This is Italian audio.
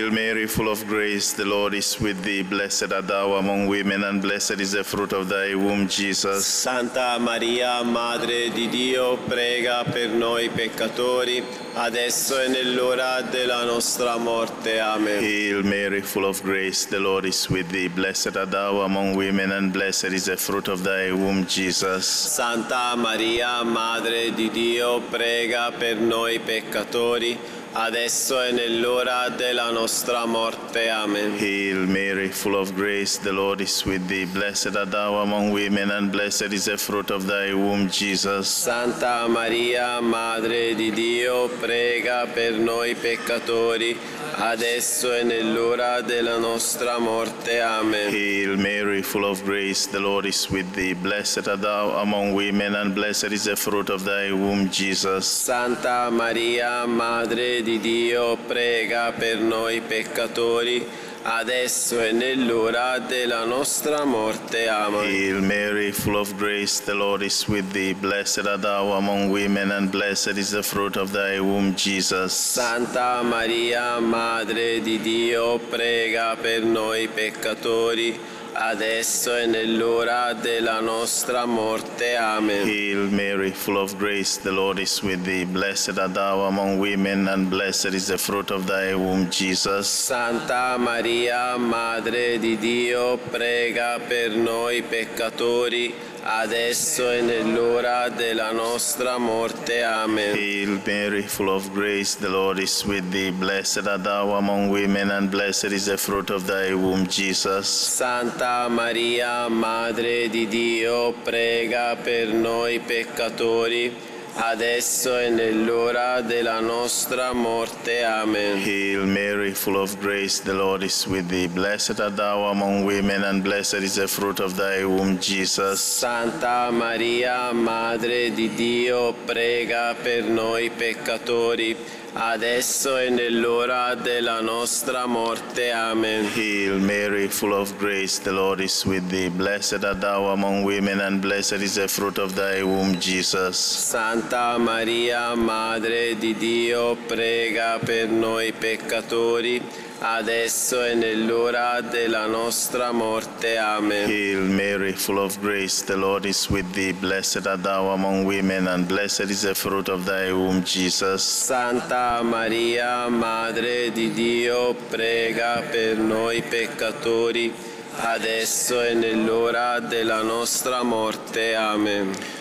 Hail Mary, full of grace, the Lord is with thee. Blessed art thou among women, and blessed is the fruit of thy womb, Jesus. Santa Maria, Madre di Dio, prega per noi peccatori, adesso e nell'ora della nostra morte. Amen. Hail Mary, full of grace, the Lord is with thee. Blessed art thou among women, and blessed is the fruit of thy womb, Jesus. Santa Maria, Madre di Dio, prega per noi peccatori, adesso e nell'ora della nostra morte. Amen. Hail Mary, full of grace, the Lord is with thee. Blessed art thou among women, and blessed is the fruit of thy womb, Jesus. Santa Maria, Madre di Dio, prega per noi peccatori, adesso e nell'ora della nostra morte. Amen. Hail Mary, full of grace, the Lord is with thee. Blessed art thou among women, and blessed is the fruit of thy womb, Jesus. Santa Maria, Madre di Dio, prega per noi peccatori, adesso e nell'ora della nostra morte. Amen. Hail Mary, full of grace, the Lord is with thee. Blessed art thou among women, and blessed is the fruit of thy womb, Jesus. Santa Maria, Madre di Dio, prega per noi peccatori, adesso e nell'ora della nostra morte. Amen. Hail Mary, full of grace, the Lord is with thee. Blessed art thou among women, and blessed is the fruit of thy womb, Jesus. Santa Maria, Madre di Dio, prega per noi peccatori, adesso e nell'ora della nostra morte. Amen. Hail Mary, full of grace, the Lord is with thee. Blessed art thou among women, and blessed is the fruit of thy womb, Jesus. Santa Maria, Madre di Dio, prega per noi peccatori, adesso e nell'ora della nostra morte. Amen. Hail Mary, full of grace, the Lord is with thee. Blessed art thou among women, and blessed is the fruit of thy womb, Jesus. Santa Maria, Madre di Dio, prega per noi peccatori, adesso e nell'ora della nostra morte. Amen. Hail Mary, full of grace, the Lord is with thee. Blessed art thou among women, and blessed is the fruit of thy womb, Jesus. Santa Maria, Madre di Dio, prega per noi peccatori, adesso e nell'ora della nostra morte. Amen. Hail Mary, full of grace, the Lord is with thee. Blessed art thou among women, and blessed is the fruit of thy womb, Jesus. Santa Maria, Madre di Dio, prega per noi peccatori, adesso e nell'ora della nostra morte. Amen.